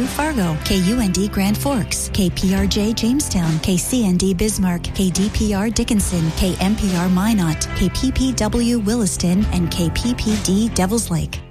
Fargo, KUND Grand Forks, KPRJ Jamestown, KCND Bismarck, KDPR Dickinson, KMPR Minot, KPPW Williston, and KPPD Devils Lake.